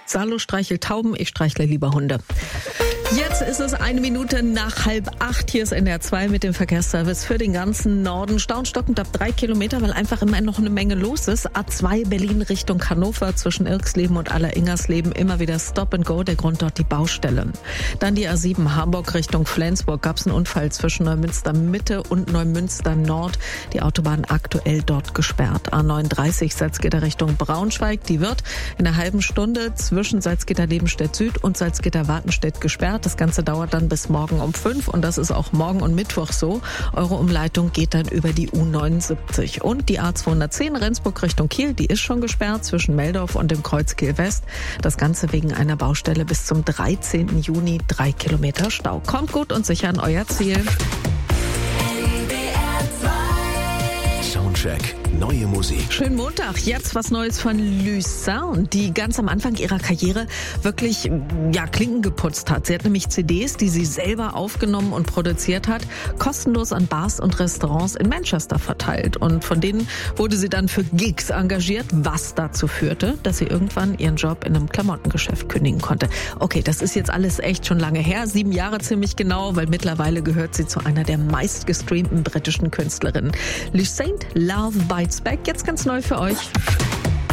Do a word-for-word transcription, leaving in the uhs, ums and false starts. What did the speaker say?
Salo streichelt Tauben, ich streichle lieber Hunde. Jetzt ist es eine Minute nach halb acht. Hier ist N D R zwei mit dem Verkehrsservice für den ganzen Norden. Staunstockend ab drei Kilometer, weil einfach immer noch eine Menge los ist. A zwei Berlin Richtung Hannover zwischen Irksleben und Aller-Ingersleben immer wieder Stop and Go. Der Grund dort die Baustellen. Dann die A sieben Hamburg Richtung Flensburg. Gab es einen Unfall zwischen Neumünster Mitte und Neumünster Nord. Die Autobahn aktuell dort gesperrt. A neununddreißig Salzgitter Richtung Braunschweig. Die wird in einer halben Stunde zwischen Salzgitter-Lebenstedt Süd und Salzgitter-Wartenstedt gesperrt. Das Ganze dauert dann bis morgen um fünf und das ist auch morgen und Mittwoch so. Eure Umleitung geht dann über die U neunundsiebzig. Und die A zweihundertzehn Rendsburg Richtung Kiel, die ist schon gesperrt zwischen Meldorf und dem Kreuz Kiel West. Das Ganze wegen einer Baustelle bis zum dreizehnten Juni. Drei Kilometer Stau. Kommt gut und sicher an euer Ziel. Soundcheck. Neue Musik. Schönen Montag. Jetzt was Neues von Lucin, die ganz am Anfang ihrer Karriere wirklich, ja, Klinken geputzt hat. Sie hat nämlich C Ds, die sie selber aufgenommen und produziert hat, kostenlos an Bars und Restaurants in Manchester verteilt. Und von denen wurde sie dann für Gigs engagiert, was dazu führte, dass sie irgendwann ihren Job in einem Klamottengeschäft kündigen konnte. Okay, das ist jetzt alles echt schon lange her. Sieben Jahre ziemlich genau, weil mittlerweile gehört sie zu einer der meistgestreamten britischen Künstlerinnen. Lucin, Love Bites Back, jetzt ganz neu für euch.